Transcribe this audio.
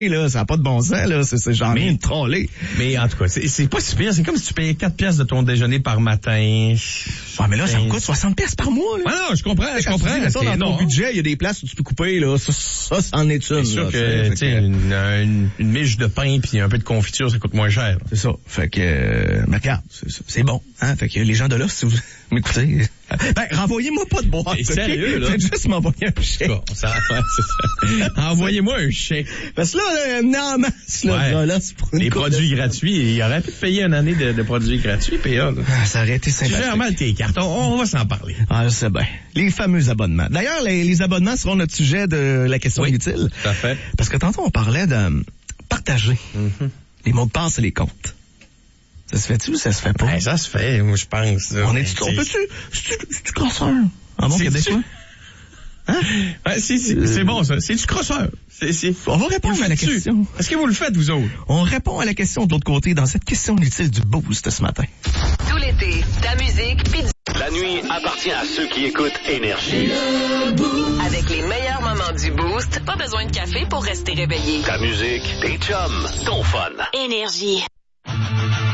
là, ça n'a pas de bon sens, là, c'est genre rien de trollé. Mais en tout cas, c'est pas si pire, c'est comme si tu payais 4 piastres de ton déjeuner par matin. Ouais, mais là, ça me coûte 60 piastres par mois, là. Ah non, je comprends. Dans ton budget, il y a des places où tu peux couper, là, ça en est une. C'est sûr que, tu sais, une miche de pain puis un peu de confiture, ça coûte moins cher. C'est ça. Fait que, mais regarde, c'est bon, hein. Fait que les gens de là, si vous m'écoutez, renvoyez-moi pas de boîte. Okay? Sérieux, là? Faites juste m'envoyer un chèque. Bon, c'est ça. Envoyez-moi un chèque. Parce que là, non, masse, là, c'est pour les produits gratuits, il aurait pu te payer une année de produits gratuits, payant. Ça aurait été sympathique. Tu gères mal tes cartes, on va s'en parler. Ah, je sais bien. Les fameux abonnements. D'ailleurs, les abonnements seront notre sujet de la question inutile. Tout à fait. Parce que tantôt, on parlait de partager les mots de passe et les comptes. Ça se fait-tu ou ça se fait pas? Ça se fait, moi, je pense. On peut-tu crosseur? En bon québécois? Hein? Ouais, c'est bon, ça. C'est du crosseur. On va répondre à la question. Est-ce que vous le faites, vous autres? On répond à la question de l'autre côté dans cette question inutile du Boost ce matin. Tout l'été, ta musique pis La nuit appartient à ceux qui écoutent Énergie. avec les meilleurs moments du Boost, pas besoin de café pour rester réveillé. Ta musique, tes chums, ton fun. Énergie.